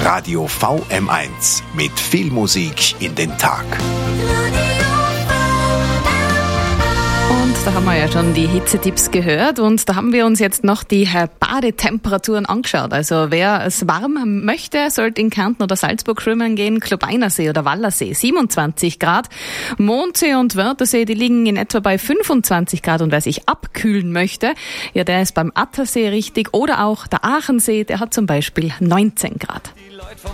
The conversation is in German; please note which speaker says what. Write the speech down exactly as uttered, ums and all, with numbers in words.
Speaker 1: Radio V M eins mit viel Musik in den Tag.
Speaker 2: Und da haben wir ja schon die Hitzetipps gehört und da haben wir uns jetzt noch die Badetemperaturen angeschaut. Also wer es warm möchte, sollte in Kärnten oder Salzburg schwimmen gehen, Klobeinersee oder Wallersee siebenundzwanzig Grad, Mondsee und Wörthersee, die liegen in etwa bei fünfundzwanzig Grad und wer sich abkühlen möchte, ja, der ist beim Attersee richtig oder auch der Aachensee, der hat zum Beispiel neunzehn Grad.